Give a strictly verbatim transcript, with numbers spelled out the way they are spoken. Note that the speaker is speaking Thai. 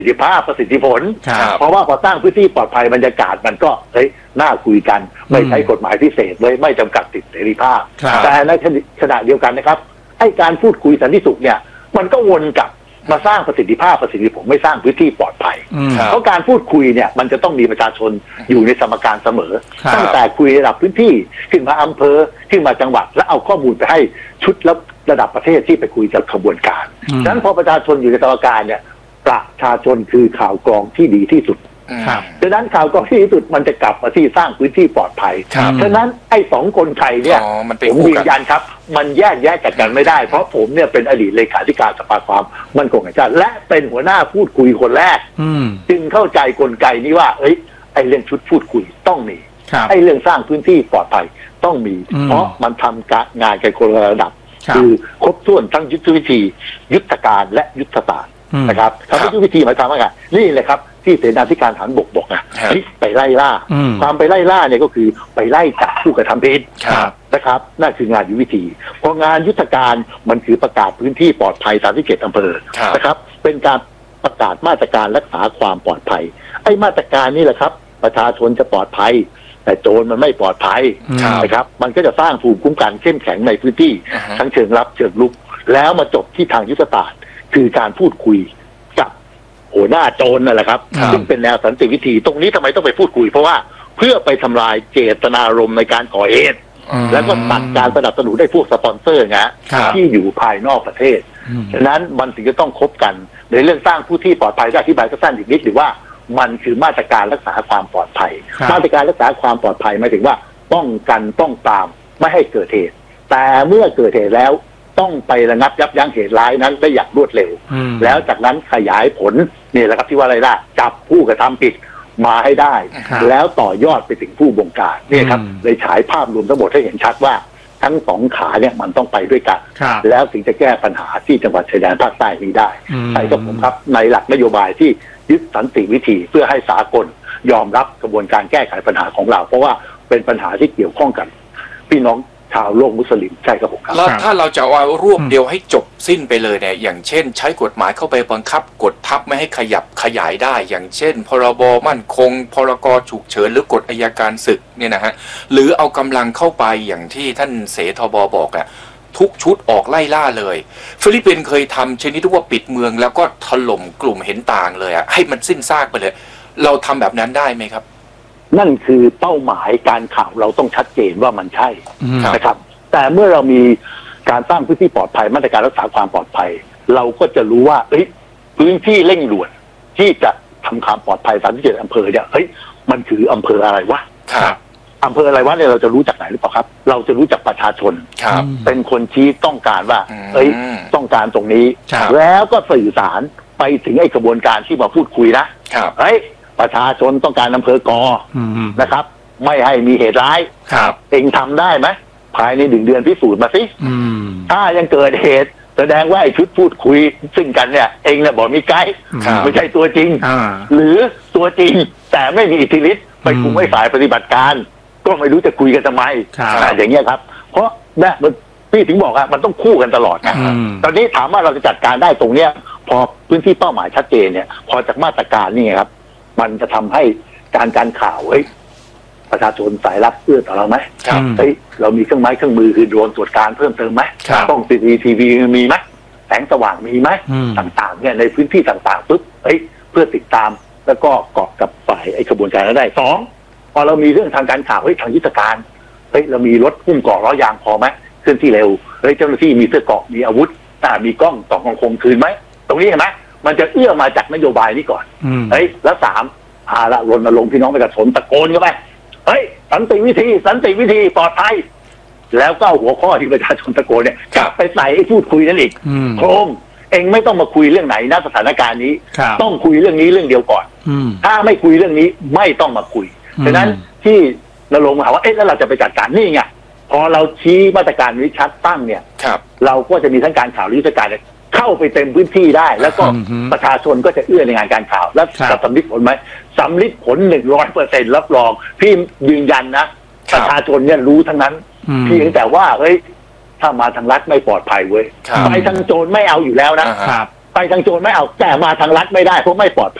สิทธิภาพประสิทธิผลเพราะว่าพอสร้างพื้นที่ปลอดภัยบรรยากาศมันก็เฮ้ยน่าคุยกันไม่ใช้กฎหมายพิเศษเลยไม่จำกัดสิทธิเสรีภาพแต่ในขณะเดียวกันนะครับไอ้การพูดคุยสันติสุขเนี่ยมันก็วนกลับมาสร้างประสิทธิภาพประสิทธิผลไม่สร้างพื้นที่ปลอดภัยเพราะการพูดคุยเนี่ยมันจะต้องมีประชาชนอยู่ในสมการเสมอตั้งแต่คุยระดับพื้นที่ขึ้นมาอำเภอขึ้นมาจังหวัดแล้วเอาข้อมูลไปให้ชุดระดับประเทศที่ไปคุยกับขบวนการฉะนั้นพอประชาชนอยู่ในสมการเนี่ยประชาชนคือข่าวกรองที่ดีที่สุดฉะนั้นข่าวกรองที่ดีที่สุดมันจะกลับมาที่สร้างพื้นที่ปลอดภัยฉะนั้นไอ้สองกลไกเนี่ยผมยืนยันครับมันแยกแยกจากกันไม่ได้เพราะผมเนี่ยเป็นอดีตเลขาธิการสภาความมั่นคงแห่งชาติและเป็นหัวหน้าพูดคุยคนแรกจึงเข้าใจกลไกนี้ว่าเอ้ยไอ้เรื่องชุดพูดคุยต้องมีไอ้เรื่องสร้างพื้นที่ปลอดภัยต้องมีเพราะมันทำการงานกันคนละระดับคือครบถ้วนทั้งยุทธวิธียุทธการและยุทธศาสตร์นะครับคำว่ายุทธวิธีหมายความว่าไงนี่เลยครับที่เสนาธิการฐานบกบอกนะไปไล่ล่าความไปไล่ล่าเนี่ยก็คือไปไล่จับผู้กระทำผิดนะครับนั่นคืองานยุทธวิธีพองานยุทธการมันคือประกาศพื้นที่ปลอดภัยสามสิบเจ็ดอำเภอนะครับเป็นการประกาศมาตรการรักษาความปลอดภัยไอ้มาตรการนี่แหละครับประชาชนจะปลอดภัยแต่โจรมันไม่ปลอดภัยนะครับมันก็จะสร้างภูมิคุ้มกันเข้มแข็งในพื้นที่ทั้งเชิงรับเชิงลุกแล้วมาจบที่ทางยุทธศาสตร์คือการพูดคุยกับหัวหน้าโจรนั่นแหละครับซึ่งเป็นแนวสันติวิธีตรงนี้ทำไมต้องไปพูดคุยเพราะว่าเพื่อไปทำลายเจตนารมณ์ในการก่อเหตุแล้วก็ตัดการสนับสนุนได้พวกสปอนเซอร์นะที่อยู่ภายนอกประเทศฉะนั้นมันถึงจะต้องคบกันในเรื่องสร้างผู้ที่ปลอดภัยอธิบายสั้นอีกนิดหรือว่ามันคือมาตรการรักษาความปลอดภัยมาตรการรักษาความปลอดภัยหมายถึงว่าป้องกันป้องปรามไม่ให้เกิดเหตุแต่เมื่อเกิดเหตุแล้วต้องไประงับยับยั้งเหตุร้ายนั้นได้อย่างรวดเร็วแล้วจากนั้นขยายผลนี่แหละครับที่ว่าอะไรล่ะจับผู้กระทำผิดมาให้ได้แล้วต่อยอดไปถึงผู้บงการนี่ครับเลยฉายภาพรวมทั้งหมดให้เห็นชัดว่าทั้งสองขาเนี่ยมันต้องไปด้วยกันแล้วถึงจะแก้ปัญหาที่จังหวัดชายแดนภาคใต้นี้ได้ใช่ครับผมครับในหลักนโยบายที่ยึดสันติวิธีเพื่อให้สากลยอมรับกระบวนการแก้ไขปัญหาของเราเพราะว่าเป็นปัญหาที่เกี่ยวข้องกันพี่น้องชาวโลกมุสลิมใช่ครับผมครับแล้วถ้าเราจะเอารวบเดียวให้จบสิ้นไปเลยเนี่ยอย่างเช่นใช้กฎหมายเข้าไปบังคับกดทับไม่ให้ขยับขยายได้อย่างเช่นพรบมั่นคงพรกฉุกเฉินหรือกฎอัยการศึกเนี่ยนะฮะหรือเอากำลังเข้าไปอย่างที่ท่านเสทบบอกอะทุกชุดออกไล่ล่าเลยฟิลิปปินส์เคยทำชนิดที่ว่าปิดเมืองแล้วก็ถล่มกลุ่มเห็นต่างเลยอะให้มันสิ้นซากไปเลยเราทำแบบนั้นได้ไหมครับนั่นคือเป้าหมายการข่าวเราต้องชัดเจนว่ามันใช่นะครับแต่เมื่อเรามีการสร้างพื้นที่ปลอดภัยมาตรการรักษาความปลอดภัยเราก็จะรู้ว่าเฮ้ยพื้นที่เร่งด่วนที่จะทำความปลอดภัยสามสิบเจ็ดอำเภอเนี่ยเฮ้ยมันคืออำเภออะไรวะอำเภออะไรวะเนี่ยเราจะรู้จากไหนหรือเปล่าครับเราจะรู้จากประชาชนเป็นคนชี้ต้องการว่าเอ้ยต้องการตรงนี้แล้วก็สื่อสารไปถึงไอ้กระบวนการที่มาพูดคุยนะเฮ้ยประชาชนต้องการอำเภอกอนะครับไม่ให้มีเหตุร้ายเองทำได้ไหมภายในหนึ่งเดือนพิสูจน์มาสิถ้ายังเกิดเหตุแสดงว่าไอ้ชุดพูดคุยซึ่งกันเนี่ยเองเนี่ยบอกมีไกด์ไม่ใช่ตัวจริงหรือตัวจริงแต่ไม่มีอิทธิฤทธิ์ไปคุมให้ฝ่ายปฏิบัติการก็ไม่รู้จะคุยกันทำไมอย่างเงี้ยครับเพราะเนี่ยพี่ถึงบอกอะมันต้องคู่กันตลอดนะตอนนี้ถามว่าเราจะจัดการได้ตรงเนี้ยพอพื้นที่เป้าหมายชัดเจนเนี่ยพอจากมาตรการนี่ครับมันจะทำให้การการข่าวเฮ้ยประชาชนสายรับเอื้อต่อเราไหมเฮ้ยเรามีเครื่องไม้เครื่องมือคือโดรนตรวจการเพิ่มเติมไหมกล้องซีซีทีวีมีไหมแสงสว่างมีไหมต่างๆเนี่ยในพื้นที่ต่างๆปุ๊บเฮ้ยเพื่อติดตามแล้วก็เกาะกับฝ่ายไอ้กระบวนการนั้นได้สองพอเรามีเรื่องทางการข่าวเฮ้ยทางยุทธการเฮ้ยเรามีรถหุ้มเกาะล้อยางพอไหมเคลื่อนที่เร็วเฮ้ยเจ้าหน้าที่มีเสื้อเกาะมีอาวุธอ่ามีกล้องต่อกองคงคืนไหมตรงนี้เห็นไหมมันจะเอื้อมาจากนโยบายนี้ก่อนเฮ้ยแล้วสามพาละรณรงค์พี่น้องประชาชนตะโกนเข้าไปเฮ้ยสันติวิธีสันติวิธีปลอดภัยแล้วก็หัวข้อที่ประชาชนตะโกนเนี่ยกลับไปใส่พูดคุยนั่นอีกโครมเองไม่ต้องมาคุยเรื่องไหนณสถานการณ์นี้ต้องคุยเรื่องนี้เรื่องเดียวก่อนถ้าไม่คุยเรื่องนี้ไม่ต้องมาคุยฉะนั้นที่นรงค์ถามว่าเอ๊ะแล้วเราจะไปจัดการนี่ไงพอเราชี้มาตรการวิชัดตั้งเนี่ยเราก็จะมีทั้งการข่าววิชาการเข้าไปเต็มพื้นที่ได้แล้วก็ประชาชนก็จะเอื้อในงานการข่าวแล้วจะสำลิดผลไหมสำลิดผลหนึ่งร้อยเปอร์เซ็นต์รับรองพี่ยืนยันนะประชาชนเนี่ยรู้ทั้งนั้นเพียงแต่ว่าเฮ้ยถ้ามาทางรัฐไม่ปลอดภัยเว้ยไปทางโจรไม่เอาอยู่แล้วนะไปทางโจรไม่เอาแต่มาทางรัฐไม่ได้เพราะไม่ปลอดภัย